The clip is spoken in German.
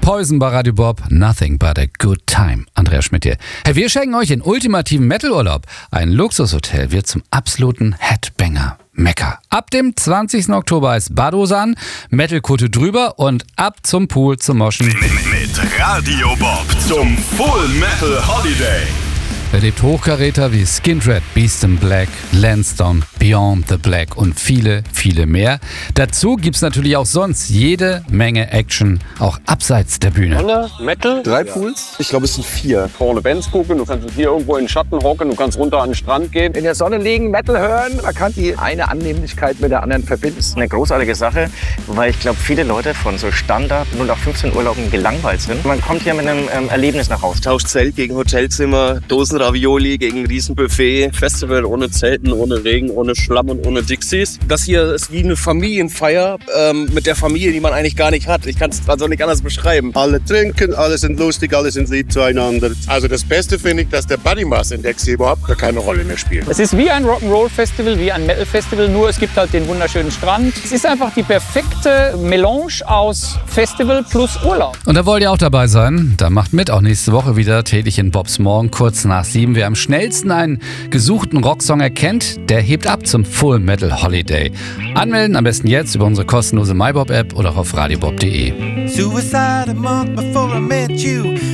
Poison bei Radio Bob, Nothing but a Good Time. Andreas Schmidt hier. Hey, wir schenken euch den ultimativen Metal-Urlaub. Ein Luxushotel wird zum absoluten Headbanger. Mekka. Ab dem 20. Oktober ist Badosan, Metal-Kutte drüber und ab zum Pool zum Moschen. Mit Radio Bob zum Full Metal Holiday. Erlebt Hochkaräter wie Skindred, Beast in Black, Lansdowne, Beyond the Black und viele, viele mehr. Dazu gibt's natürlich auch sonst jede Menge Action, auch abseits der Bühne. Sonne, Metal. 3 Pools? Ich glaube, es sind 4. Vorne Bands gucken, du kannst hier irgendwo in den Schatten hocken, du kannst runter an den Strand gehen. In der Sonne liegen, Metal hören, man kann die eine Annehmlichkeit mit der anderen verbinden. Das ist eine großartige Sache, weil ich glaube, viele Leute von so Standard 0815 Urlauben gelangweilt sind. Man kommt hier mit einem Erlebnis nach Hause. Tauscht Zelt gegen Hotelzimmer, Dosenravioli gegen ein Riesenbuffet, Festival ohne Zelten, ohne Regen, ohne Schlamm und ohne Dixies. Das hier ist wie eine Familienfeier mit der Familie, die man eigentlich gar nicht hat. Ich kann es also nicht anders beschreiben. Alle trinken, alle sind lustig, alle sind lieb zueinander. Also das Beste finde ich, dass der Body Mass Index hier überhaupt gar keine Rolle mehr spielt. Es ist wie ein Rock'n'Roll-Festival, wie ein Metal-Festival, nur es gibt halt den wunderschönen Strand. Es ist einfach die perfekte Melange aus Festival plus Urlaub. Und da wollt ihr auch dabei sein? Dann macht mit, auch nächste Woche wieder täglich in Bobs Morgen, kurz nach 7. Wer am schnellsten einen gesuchten Rocksong erkennt, der hebt ab zum Full Metal Holiday. Anmelden am besten jetzt über unsere kostenlose MyBob-App oder auf radiobob.de. Suicide a month before I met you.